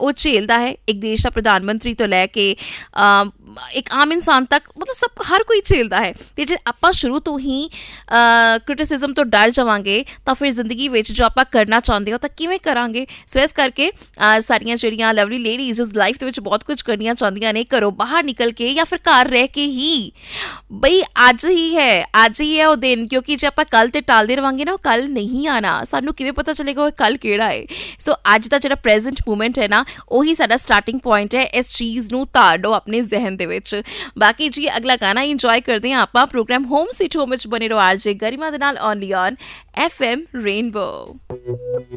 ਉਹ ਝੇਲਦਾ ਹੈ। ਇੱਕ ਦੇਸ਼ ਦਾ ਪ੍ਰਧਾਨ ਮੰਤਰੀ ਤੋਂ ਲੈ ਕੇ ਇੱਕ ਆਮ ਇਨਸਾਨ ਤੱਕ, ਮਤਲਬ ਸਭ ਹਰ ਕੋਈ ਝੇਲਦਾ ਹੈ। ਅਤੇ ਜੇ ਆਪਾਂ ਸ਼ੁਰੂ ਤੋਂ ਹੀ ਕ੍ਰਿਟਿਸਿਜ਼ਮ ਤੋਂ ਡਰ ਜਾਵਾਂਗੇ ਤਾਂ ਫਿਰ ਜ਼ਿੰਦਗੀ ਵਿੱਚ ਜੋ ਆਪਾਂ ਕਰਨਾ ਚਾਹੁੰਦੇ ਹੋ ਤਾਂ ਕਿਵੇਂ ਕਰਾਂਗੇ। ਸੋ ਇਸ ਕਰਕੇ ਸਾਰੀਆਂ ਜਿਹੜੀਆਂ ਲਵਲੀ ਲੇਡੀਜ਼ ਉਸ ਲਾਈਫ ਦੇ ਵਿੱਚ ਬਹੁਤ ਕੁਝ ਕਰਨੀਆਂ ਚਾਹੁੰਦੀਆਂ ਨੇ, ਘਰੋਂ ਬਾਹਰ ਨਿਕਲ ਕੇ ਜਾਂ ਫਿਰ ਘਰ ਰਹਿ ਕੇ ਹੀ, ਬਈ ਅੱਜ ਹੀ ਹੈ ਉਹ ਦਿਨ, ਕਿਉਂਕਿ ਜੇ ਆਪਾਂ ਕੱਲ੍ਹ 'ਤੇ ਟਾਲਦੇ ਰਹਾਂਗੇ ਨਾ, ਉਹ ਕੱਲ੍ਹ ਨਹੀਂ ਆਉਣਾ। ਸਾਨੂੰ ਕਿਵੇਂ ਪਤਾ ਚੱਲੇਗਾ ਉਹ ਕੱਲ੍ਹ ਕਿਹੜਾ ਹੈ। ਸੋ ਅੱਜ ਦਾ ਜਿਹੜਾ ਪ੍ਰੈਜ਼ੈਂਟ ਮੂਮੈਂਟ ਹੈ ਨਾ, ਉਹੀ ਸਾਡਾ ਸਟਾਰਟਿੰਗ ਪੁਆਇੰਟ ਹੈ। ਇਸ ਚੀਜ਼ ਨੂੰ ਧਾਰੋ ਆਪਣੇ ਜ਼ਿਹਨ ਦੇ ਵਿੱਚ। ਬਾਕੀ ਜੀ ਅਗਲਾ ਗਾਣਾ ਇੰਜੋਏ ਕਰਦੇ ਹਾਂ ਆਪਾਂ। ਪ੍ਰੋਗਰਾਮ ਹੋਮ ਸਵੀਟ ਹੋਮ ਵਿੱਚ ਬਣੇ ਰਹੋ RJ ਗਰਿਮਾ ਦੇ ਨਾਲ, ਓਨਲੀ ਔਨ FM ਰੇਨਬੋ।